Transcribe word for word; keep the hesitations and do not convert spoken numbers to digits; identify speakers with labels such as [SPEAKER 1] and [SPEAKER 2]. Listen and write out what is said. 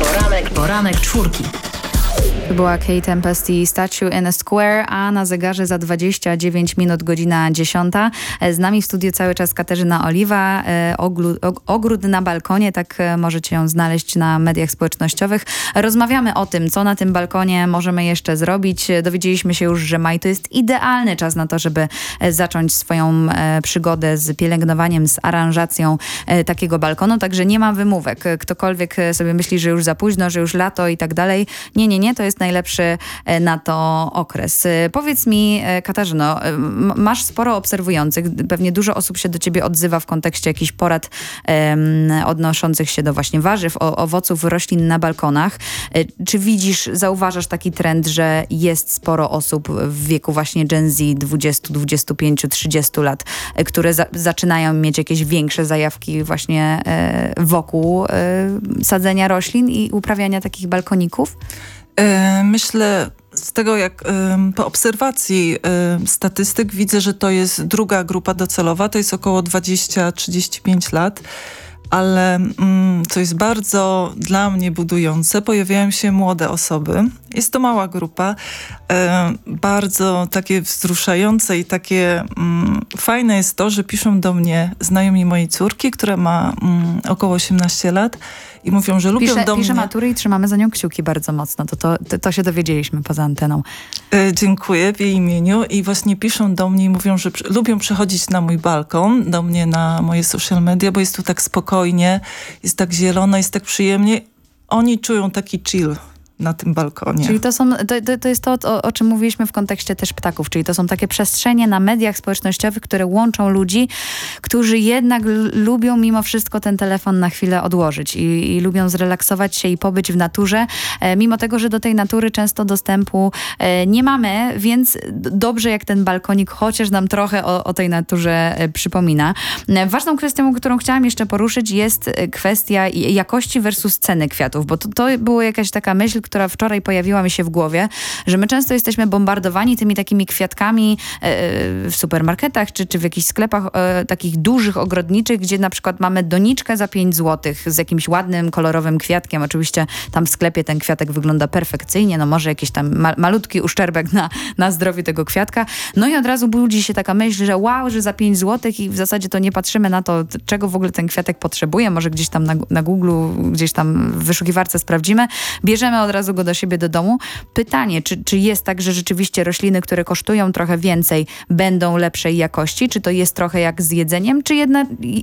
[SPEAKER 1] Poranek, poranek czwórki.
[SPEAKER 2] To była Kate Tempest i Statue in a Square, a na zegarze za dwadzieścia dziewięć minut godzina dziesiąta. Z nami w studiu cały czas Katarzyna Oliwa, ogród, ogród na balkonie, tak możecie ją znaleźć na mediach społecznościowych. Rozmawiamy o tym, co na tym balkonie możemy jeszcze zrobić. Dowiedzieliśmy się już, że maj to jest idealny czas na to, żeby zacząć swoją przygodę z pielęgnowaniem, z aranżacją takiego balkonu, także nie ma wymówek. Ktokolwiek sobie myśli, że już za późno, że już lato i tak dalej. Nie, nie, nie, to jest najlepszy na to okres. Powiedz mi, Katarzyno, masz sporo obserwujących, pewnie dużo osób się do ciebie odzywa w kontekście jakichś porad um, odnoszących się do właśnie warzyw, o, owoców, roślin na balkonach. Czy widzisz, zauważasz taki trend, że jest sporo osób w wieku właśnie Gen Z dwudziestu, dwudziestu pięciu, trzydziestu lat, które za, zaczynają mieć jakieś większe zajawki właśnie e, wokół e, sadzenia roślin i uprawiania takich balkoników?
[SPEAKER 3] Myślę, z tego jak po obserwacji statystyk widzę, że to jest druga grupa docelowa, to jest około dwadzieścia do trzydziestu pięciu lat, ale co jest bardzo dla mnie budujące, pojawiają się młode osoby. Jest to mała grupa, bardzo takie wzruszające i takie fajne jest to, że piszą do mnie znajomi mojej córki, która ma około osiemnaście lat i mówią, że lubią
[SPEAKER 2] pisze,
[SPEAKER 3] do
[SPEAKER 2] pisze
[SPEAKER 3] mnie...
[SPEAKER 2] matury i trzymamy za nią kciuki bardzo mocno. To, to, to, to się dowiedzieliśmy poza anteną.
[SPEAKER 3] E, dziękuję w jej imieniu i właśnie piszą do mnie i mówią, że przy, lubią przychodzić na mój balkon, do mnie na moje social media, bo jest tu tak spokojnie, jest tak zielono, jest tak przyjemnie. Oni czują taki chill na tym balkonie.
[SPEAKER 2] Czyli to, są, to, to, to jest to, o, o czym mówiliśmy w kontekście też ptaków, czyli to są takie przestrzenie na mediach społecznościowych, które łączą ludzi, którzy jednak l- lubią mimo wszystko ten telefon na chwilę odłożyć i, i lubią zrelaksować się i pobyć w naturze, e, mimo tego, że do tej natury często dostępu e, nie mamy, więc dobrze jak ten balkonik chociaż nam trochę o, o tej naturze e, przypomina. E, ważną kwestią, którą chciałam jeszcze poruszyć, jest kwestia jakości versus ceny kwiatów, bo to, to była jakaś taka myśl, która wczoraj pojawiła mi się w głowie, że my często jesteśmy bombardowani tymi takimi kwiatkami e, w supermarketach czy, czy w jakichś sklepach e, takich dużych, ogrodniczych, gdzie na przykład mamy doniczkę za pięć złotych z jakimś ładnym, kolorowym kwiatkiem. Oczywiście tam w sklepie ten kwiatek wygląda perfekcyjnie, no może jakiś tam ma- malutki uszczerbek na, na zdrowiu tego kwiatka. No i od razu budzi się taka myśl, że wow, że za pięć złotych i w zasadzie to nie patrzymy na to, czego w ogóle ten kwiatek potrzebuje. Może gdzieś tam na, na Google'u, gdzieś tam w wyszukiwarce sprawdzimy. Bierzemy od razu go do siebie do domu. Pytanie, czy, czy jest tak, że rzeczywiście rośliny, które kosztują trochę więcej, będą lepszej jakości? Czy to jest trochę jak z jedzeniem? Czy jednak